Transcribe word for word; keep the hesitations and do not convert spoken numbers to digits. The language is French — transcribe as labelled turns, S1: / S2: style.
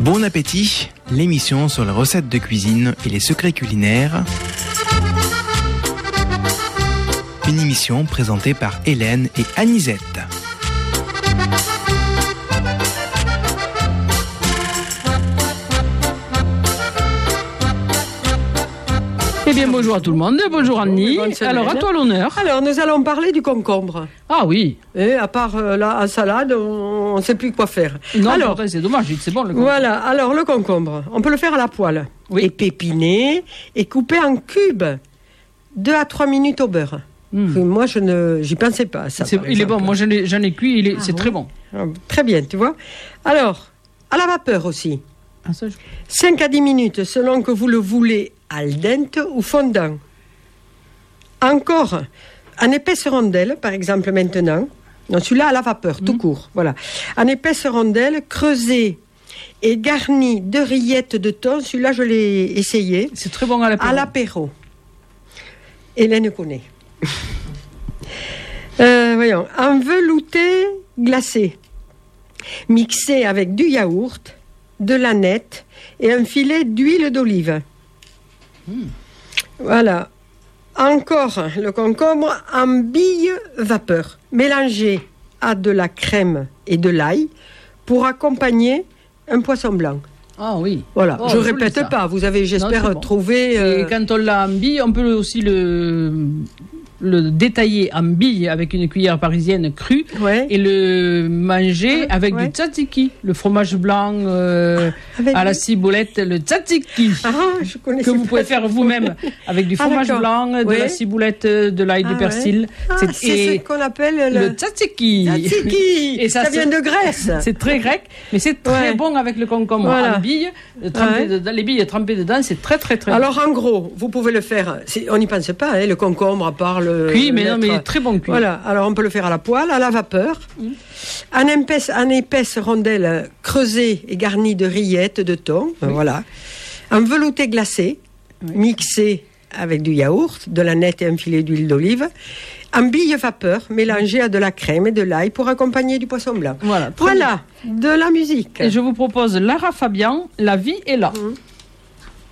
S1: Bon appétit, l'émission sur les recettes de cuisine et les secrets culinaires. Une émission présentée par Hélène et Anisette.
S2: Eh bien, bonjour à tout le monde, bonjour Annie. Alors, à toi l'honneur.
S3: Alors, nous allons parler du concombre.
S2: Ah oui.
S3: Et à part euh, là, en salade, on ne sait plus quoi faire.
S2: Non,
S3: alors,
S2: c'est dommage, c'est bon le concombre.
S3: Voilà, alors le concombre, on peut le faire à la poêle.
S2: Oui.
S3: Et pépiner, et couper en cubes, deux à trois minutes au beurre.
S2: Mmh.
S3: Moi, je ne, j'y pensais pas à ça.
S2: C'est, il est bon, moi j'en ai, j'en ai cuit, il est,
S3: ah,
S2: c'est
S3: bon.
S2: très bon.
S3: Ah, très bien, tu vois. Alors, à la vapeur aussi.
S2: Ah, ça, je...
S3: cinq à dix minutes, selon que vous le voulez al dente ou fondant. Encore, en épaisse rondelle, par exemple maintenant. Non, celui-là à la vapeur, mmh. tout court. Voilà. En épaisse rondelle, creusée et garnie de rillettes de thon. Celui-là, je l'ai essayé.
S2: C'est très bon à l'apéro.
S3: À l'apéro. Hélène connaît. euh, voyons. En velouté glacé. Mixé avec du yaourt, de la nette et un filet d'huile d'olive. Mmh. Voilà. Encore le concombre en bille vapeur, mélangé à de la crème et de l'ail pour accompagner un poisson blanc.
S2: Ah oui.
S3: Voilà,
S2: oh,
S3: je ne répète ça. pas, vous avez, j'espère, non, bon. trouvé...
S2: Euh... Et quand on l'a en bille, on peut aussi le... le détailler en billes avec une cuillère parisienne crue, ouais. et le manger ah, avec ouais. du tzatziki, le fromage blanc euh, avec à la ciboulette, le tzatziki,
S3: ah, je
S2: que vous pouvez faire vous-même avec du fromage ah, blanc, de ouais. la ciboulette, de l'ail, ah, du persil.
S3: Ouais. Ah, c'est, c'est ce qu'on appelle le,
S2: le tzatziki.
S3: Tzatziki. Et ça, ça vient de Grèce.
S2: C'est très grec, mais c'est très ouais. bon avec le concombre voilà. en billes, trempé ouais. dedans, les billes trempées dedans, c'est très très très
S3: Alors,
S2: bon.
S3: Alors en gros, vous pouvez le faire, c'est, on n'y pense pas, hein, le concombre à part le...
S2: Cuit, mais non, mais très bon cuit.
S3: Voilà, alors on peut le faire à la poêle, à la vapeur, mmh. en, épaisse, en épaisse rondelle creusée et garnie de rillettes de thon, oui. voilà, en velouté glacé, oui. mixé avec du yaourt, de la nette et un filet d'huile d'olive, en bille vapeur, mélangé à de la crème et de l'ail pour accompagner du poisson blanc.
S2: Voilà,
S3: voilà de la musique.
S2: Et je vous propose Lara Fabian, La vie est là. Mmh.